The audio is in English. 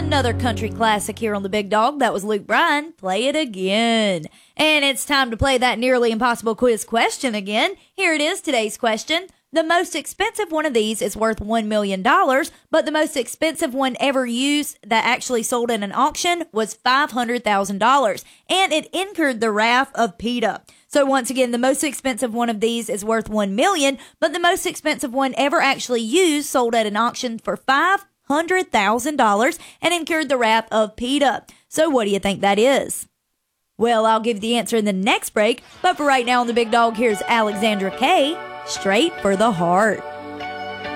Another country classic here on the Big Dog. That was Luke Bryan. Play it again. And it's time to play that nearly impossible quiz question again. Here it is, today's question. The most expensive one of these is worth $1 million, but the most expensive one ever used that actually sold at an auction was $500,000, and it incurred the wrath of PETA. So once again, the most expensive one of these is worth $1 million, but the most expensive one ever actually used sold at an auction for $500,000 and incurred the wrath of PETA. So what do you think that is? Well, I'll give you the answer in the next break, but for right now on the Big Dog, here's Alexandra Kay, Straight for the Heart.